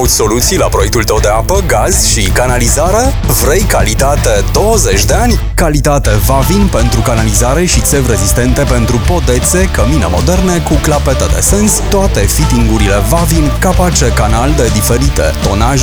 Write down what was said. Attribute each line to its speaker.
Speaker 1: Cauți soluții la proiectul tău de apă, gaz și canalizare? Vrei calitate 20 de ani? Calitate Vavin pentru canalizare și țevi rezistente pentru podețe, cămine moderne cu clapete de sens, toate fittingurile Vavin, capace canal de diferite tonaje